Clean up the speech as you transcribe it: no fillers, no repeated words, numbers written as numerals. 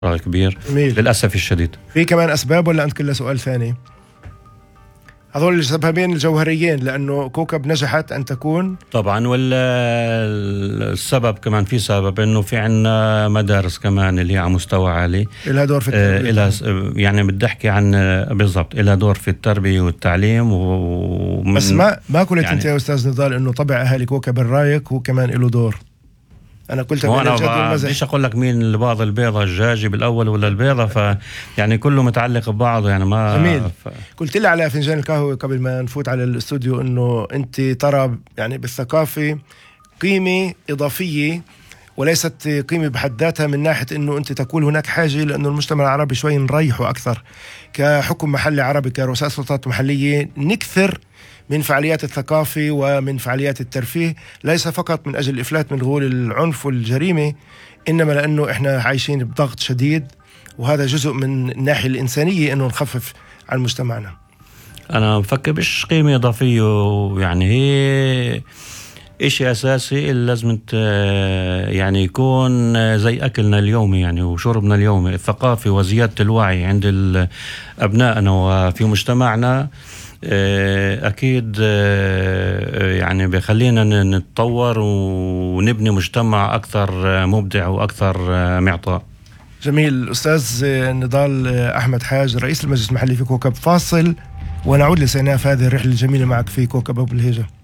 كبير. جميل. للأسف الشديد. في كمان أسباب ولا أنت كله سؤال ثاني؟ هذول السببين الجوهريين لأنه كوكب نجحت أن تكون. طبعا. والسبب كمان في سبب إنه في عنا مدارس كمان اللي هي على مستوى عالي إلها دور في التربية. يعني بدي أحكي عن بالضبط إلها دور في التربية والتعليم بس ما قلت يعني أنت يا أستاذ نضال إنه طبع أهالي كوكب الرايك هو كمان له دور. أنا قلت أنا ليش أقول لك مين البعض البيضة الجاجي بالأول ولا البيضة، يعني كله متعلق ببعضه يعني ما. جميل. قلت لي على فنجان القهوة قبل ما نفوت على الاستوديو إنه أنت ترى يعني بالثقافة قيمة إضافية وليست قيمة بحد ذاتها، من ناحية إنه أنت تقول هناك حاجة لأنه المجتمع العربي شوي نريحه أكثر كحكم محلي عربي كرؤساء سلطات محلية، نكثر من فعاليات الثقافة ومن فعاليات الترفيه، ليس فقط من أجل الإفلات من غول العنف والجريمة، إنما لأنه إحنا عايشين بضغط شديد، وهذا جزء من الناحية الإنسانية إنه نخفف عن مجتمعنا. أنا بفكر مش قيمة إضافية، يعني هي إشي أساسي اللي لازم يعني يكون زي أكلنا اليومي يعني وشربنا اليومي. الثقافة وزيادة الوعي عند أبنائنا وفي مجتمعنا أكيد يعني بيخلينا نتطور ونبني مجتمع أكثر مبدع وأكثر معطاء. جميل. أستاذ نضال أحمد حاج رئيس المجلس المحلي في كوكب، فاصل ونعود لسيناء في هذه الرحلة الجميلة معك في كوكب أبو الهيجة.